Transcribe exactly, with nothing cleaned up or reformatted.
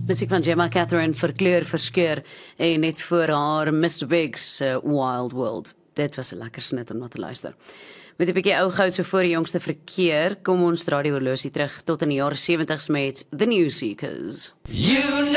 Musiek van Gemma Catherine verkleur, verskeur en net voor haar mister Big's uh, Wild World. Dit was 'n lekker snit om na te luister. Met 'n bietjie ou goud so voor die jongste verkeer, kom ons draai die horlosie terug tot in die jare sewentig met The New Seekers. You